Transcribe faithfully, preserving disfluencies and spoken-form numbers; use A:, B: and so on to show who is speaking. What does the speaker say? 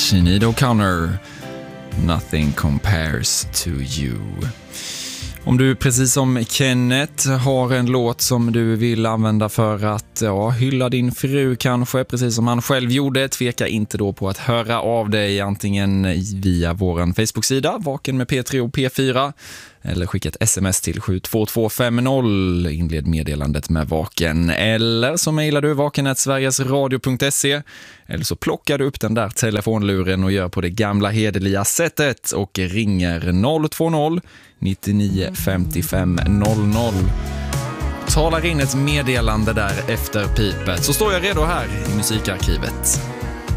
A: Sinéad O'Connor, Nothing Compares to You. Om du precis som Kenneth har en låt som du vill använda för att ja, hylla din fru kanske, precis som han själv gjorde, tveka inte då på att höra av dig antingen via våran Facebook-sida Vaken med P tre och P fyra eller skicka ett sms till sju två två fem noll, inled meddelandet med Vaken, eller så mejlar du vaken at sverigesradio punkt se, eller så plockar du upp den där telefonluren och gör på det gamla hederliga sättet och ringer noll två noll nittionio femtiofem noll noll. Talar in ett meddelande där efter pipet, så står jag redo här i musikarkivet.